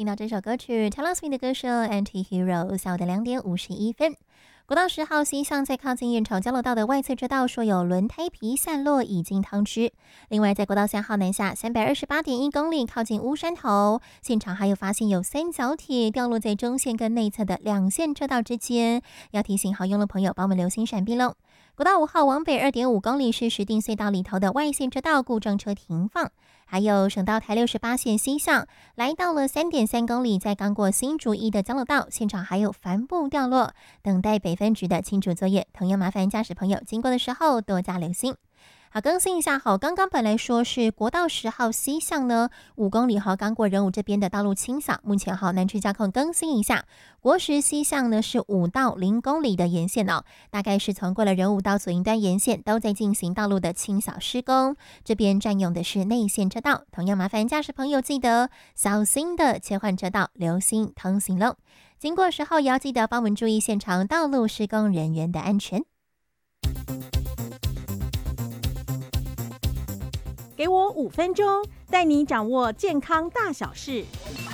听到这首歌曲 Taylor Swift 的歌手 Anti-Hero， 下午的2点51分。国道10号西向在靠近燕巢交流道的外侧车道说有轮胎皮散落，已经通知。另外在国道3号南下328.1公里靠近乌山头，现场还有发现有三角铁掉落在中线跟内侧的2线车道之间，要提醒好用的朋友帮我们留心闪避喽。国道5号往北2.5公里是石碇隧道里头的外线车道故障车停放，还有省道台68线西向来到了3.3公里，在刚过新竹1的交流道，现场还有帆布掉落，等待北分局的清除作业，同样麻烦驾驶朋友经过的时候多加留心。好，更新一下好，刚刚本来说是国道10号西向呢5公里刚过仁武这边的道路清扫，目前南区交控更新一下，国10西向呢是5到0公里的沿线大概是从过了仁武到左营端沿线都在进行道路的清扫施工，这边占用的是内线车道，同样麻烦驾驶朋友记得小心的切换车道，留心通行喽。经过时候也要记得帮我们注意现场道路施工人员的安全。 给我5分钟，带你掌握健康大小事。